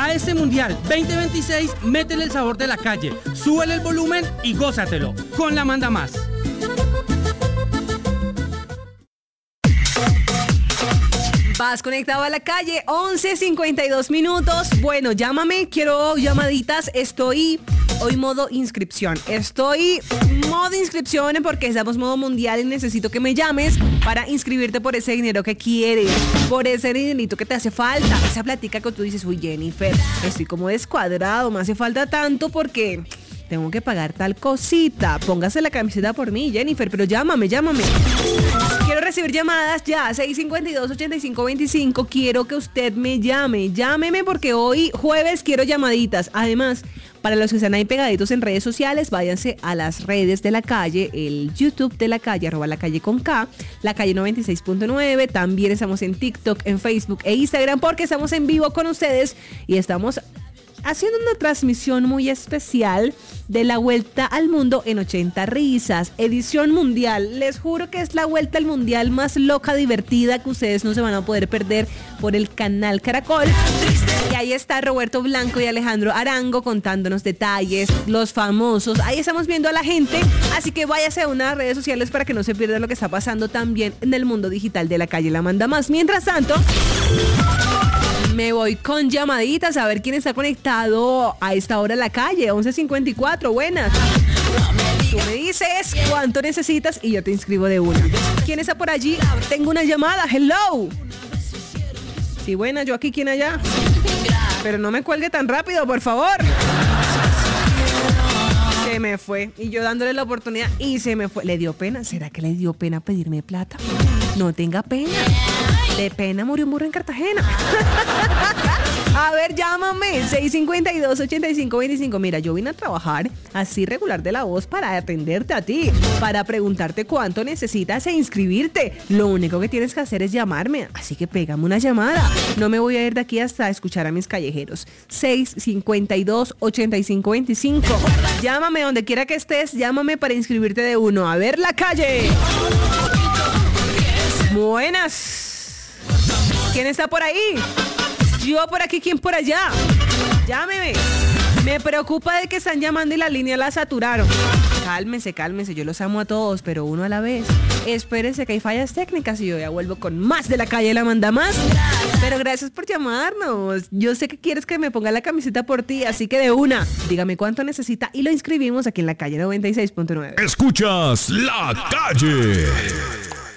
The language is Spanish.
A este Mundial 2026, métele el sabor de la calle, súbele el volumen y gózatelo con la Manda Más. Vas conectado a la calle, 11:52 minutos. Bueno, llámame, quiero llamaditas. Estoy hoy modo inscripción. Porque estamos modo mundial y necesito que me llames para inscribirte por ese dinero que quieres, por ese dinerito que te hace falta. Esa plática que tú dices, uy, Jennifer, estoy como descuadrado, me hace falta tanto porque tengo que pagar tal cosita. Póngase la camiseta por mí, Jennifer, pero llámame. Quiero recibir llamadas ya, 652-8525. Quiero que usted me llame. Llámeme porque hoy jueves quiero llamaditas. Además, para los que están ahí pegaditos en redes sociales, váyanse a las redes de La Calle, el YouTube de La Calle, @ La Calle con K, La Calle 96.9. También estamos en TikTok, en Facebook e Instagram porque estamos en vivo con ustedes y estamos haciendo una transmisión muy especial de la Vuelta al Mundo en 80 risas, edición mundial. Les juro que es la Vuelta al Mundial más loca, divertida, que ustedes no se van a poder perder por el canal Caracol. Y ahí está Roberto Blanco y Alejandro Arango contándonos detalles, los famosos. Ahí estamos viendo a la gente, así que váyase a unas redes sociales para que no se pierda lo que está pasando también en el mundo digital de La Calle La Manda Más. Mientras tanto, me voy con llamaditas a ver quién está conectado a esta hora en La Calle, 11:54, buenas. Tú me dices cuánto necesitas y yo te inscribo de una. ¿Quién está por allí? Tengo una llamada, hello. Sí, buena, yo aquí, ¿quién allá? Pero no me cuelgue tan rápido, por favor. Se me fue. Y yo dándole la oportunidad y se me fue. ¿Le dio pena? ¿Será que le dio pena pedirme plata? No tenga pena. De pena murió un burro en Cartagena. A ver, llámame, 652-8525. Mira, yo vine a trabajar así regular de la voz para atenderte a ti, para preguntarte cuánto necesitas e inscribirte. Lo único que tienes que hacer es llamarme, así que pégame una llamada. No me voy a ir de aquí hasta escuchar a mis callejeros. 652-8525. Llámame donde quiera que estés, llámame para inscribirte de uno. A ver, La Calle. Buenas. ¿Quién está por ahí? Yo por aquí, ¿quién por allá? Llámeme. Me preocupa de que están llamando y la línea la saturaron. Cálmense, yo los amo a todos, pero uno a la vez. Espérese que hay fallas técnicas y yo ya vuelvo con más de La Calle La Manda Más. Pero gracias por llamarnos. Yo sé que quieres que me ponga la camiseta por ti, así que de una, dígame cuánto necesita y lo inscribimos aquí en La Calle 96.9. Escuchas La Calle.